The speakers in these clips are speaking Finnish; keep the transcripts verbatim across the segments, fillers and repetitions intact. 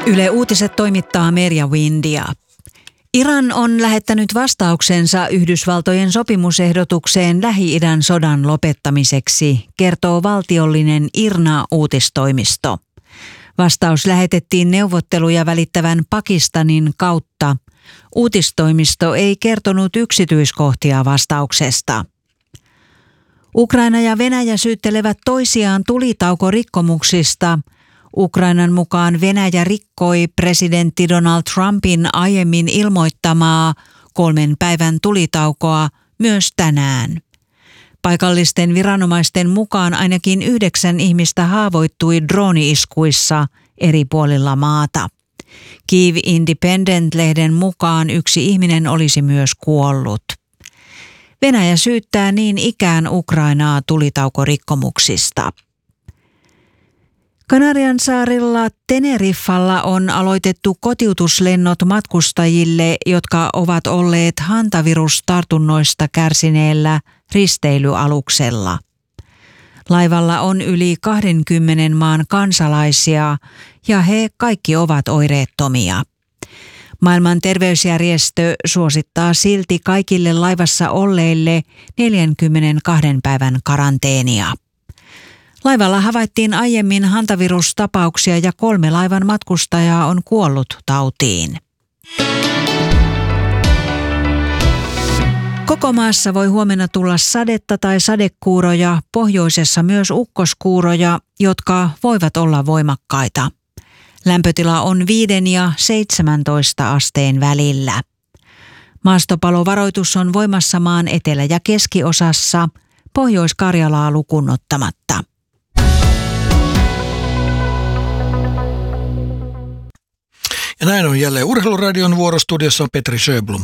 Yle Uutiset toimittaa Merja Windia. Iran on lähettänyt vastauksensa Yhdysvaltojen sopimusehdotukseen Lähi-idän sodan lopettamiseksi, kertoo valtiollinen I R N A-uutistoimisto. Vastaus lähetettiin neuvotteluja välittävän Pakistanin kautta. Uutistoimisto ei kertonut yksityiskohtia vastauksesta. Ukraina ja Venäjä syyttelevät toisiaan tulitaukorikkomuksista. Ukrainan mukaan Venäjä rikkoi presidentti Donald Trumpin aiemmin ilmoittamaa kolmen päivän tulitaukoa myös tänään. Paikallisten viranomaisten mukaan ainakin yhdeksän ihmistä haavoittui drooni-iskuissa eri puolilla maata. Kyiv Independent-lehden mukaan yksi ihminen olisi myös kuollut. Venäjä syyttää niin ikään Ukrainaa tulitaukorikkomuksista. Kanarian saarilla Teneriffalla on aloitettu kotiutuslennot matkustajille, jotka ovat olleet hantavirustartunnoista kärsineellä risteilyaluksella. Laivalla on yli kaksikymmentä maan kansalaisia ja he kaikki ovat oireettomia. Maailman terveysjärjestö suosittaa silti kaikille laivassa olleille neljänkymmenenkahden päivän karanteenia. Laivalla havaittiin aiemmin hantavirustapauksia ja kolme laivan matkustajaa on kuollut tautiin. Koko maassa voi huomenna tulla sadetta tai sadekuuroja, pohjoisessa myös ukkoskuuroja, jotka voivat olla voimakkaita. Lämpötila on viiden ja seitsemäntoista asteen välillä. Maastopalovaroitus on voimassa maan etelä- ja keskiosassa, Pohjois-Karjalaa lukuun ottamatta. Ja näin on jälleen Urheiluradion vuorostudiossa on Petri Sjöblom.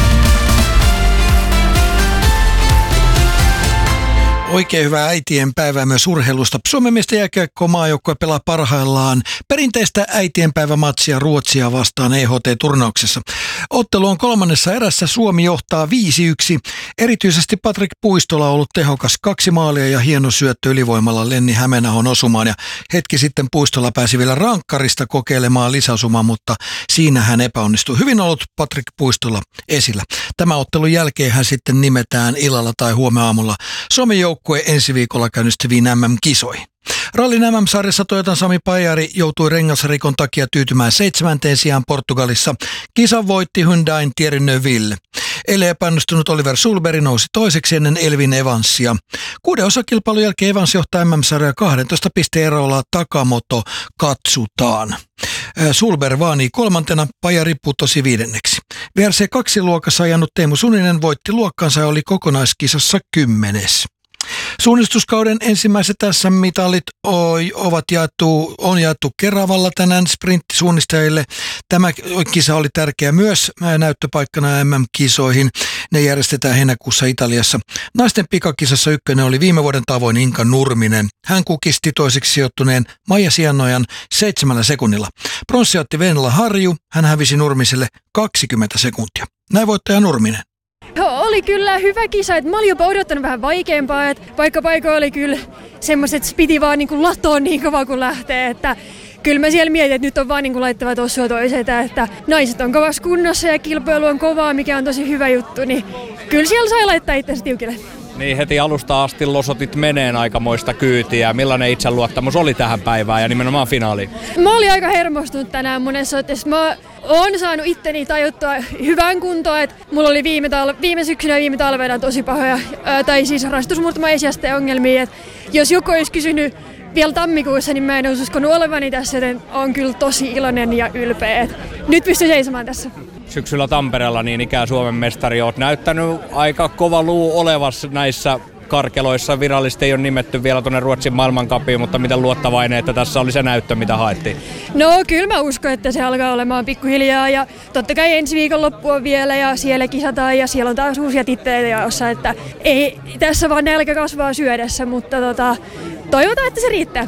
Oikein hyvää äitien päivää myös urheilusta. Suomen miesten jääkiekko-maajoukkue pelaa parhaillaan perinteistä äitienpäivämatsia Ruotsia vastaan E H T-turnauksessa. Ottelu on kolmannessa erässä, Suomi johtaa viisi yksi. Erityisesti Patrik Puistola on ollut tehokas, kaksi maalia ja hieno syöttö ylivoimalla Lenni Hämeenahon osumaan. Ja hetki sitten Puistola pääsi vielä rankkarista kokeilemaan lisäosumaan, mutta siinä hän epäonnistui. Hyvin ollut Patrik Puistola esillä. Tämä ottelun jälkeen hän sitten nimetään illalla tai huomenaamulla Suomen joukkueen ensi viikolla käynnistyviin M M-kisoihin. Rallin M M-sarjassa Toyotan Sami Pajari joutui rengasrikon takia tyytymään seitsemänteen sijaan Portugalissa. Kisan voitti Hyundain Thierry Neuville. Eilen epäonnistunut Oliver Sulberg nousi toiseksi ennen Elvin Evansia. Kuuden osakilpailun jälkeen Evans johtaa M M-sarjaa kaksitoista pisteen erolla, Takamoto katsutaan. Sulberg vaanii kolmantena, Pajari putosi viidenneksi. V R C kaksi luokassa ajanut Teemu Suninen voitti luokkansa ja oli kokonaiskisassa kymmenes. Suunnistuskauden ensimmäiset S M-mitalit ovat jaettu, on jaettu Keravalla tänään sprinttisuunnistajille. Tämä kisa oli tärkeä myös näyttöpaikkana M M-kisoihin. Ne järjestetään heinäkuussa Italiassa. Naisten pikakisassa ykkönen oli viime vuoden tavoin Inka Nurminen. Hän kukisti toiseksi sijoittuneen Maija Siennojan seitsemällä sekunnilla. Pronssi otti Venla Harju. Hän hävisi Nurmiselle kaksikymmentä sekuntia. Näin voittaja Nurminen. Joo, oli kyllä hyvä kisa. Et mä olin jopa odottanut vähän vaikeampaa, että paikka paikka oli kyllä semmoiset, että piti vaan niinku latoon niin kovaa kun lähtee. Että kyllä mä siellä mietin, että nyt on vaan niinku laittava tossua toiselta, että naiset on kovassa kunnossa ja kilpailu on kovaa, mikä on tosi hyvä juttu. Niin kyllä siellä sai laittaa itsensä tiukille. Niin heti alusta asti losotit meneen aikamoista kyytiä. Millainen itseluottamus oli tähän päivään ja nimenomaan finaaliin? Mä olin aika hermostunut tänään monessa otteessa. Mä oon saanut itteni tajuttua hyvään kuntoon. Että mulla oli viime, talve, viime syksynä ja viime talvena tosi pahoja, ää, tai siis rastusmurtuma esiasteen ongelmia. Et jos joku olisi kysynyt vielä tammikuussa, niin mä en olisi uskonut olevani tässä, joten on kyllä tosi iloinen ja ylpeä. Et nyt pystyy seisomaan tässä. Syksyllä Tampereella niin ikään Suomen mestari olet näyttänyt aika kova luu olevassa näissä karkeloissa. Virallisesti ei ole nimetty vielä tuonne Ruotsin maailmankapiin, mutta miten luottavainen, että tässä oli se näyttö, mitä haettiin? No kyllä mä uskon, että se alkaa olemaan pikkuhiljaa ja totta kai ensi viikon loppu on vielä ja siellä kisataan ja siellä on taas uusia titteitä jaossa, että ei tässä vaan nälkä kasvaa syödessä, mutta tota, toivotaan, että se riittää.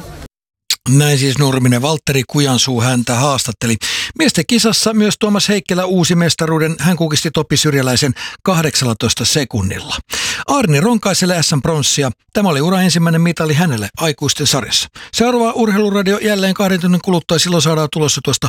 Näin siis Nurminen. Valtteri Kujansuu häntä haastatteli. Miesten kisassa myös Tuomas Heikkelä uusi mestaruuden. Hän kukisti Topi Syrjäläisen kahdeksallatoista sekunnilla. Arni Ronkaiselle S M-pronssia. Tämä oli ura ensimmäinen mitali hänelle aikuisten sarjassa. Seuraava Urheiluradio jälleen kahden tunnin kuluttua. Silloin saadaan tulossa tuosta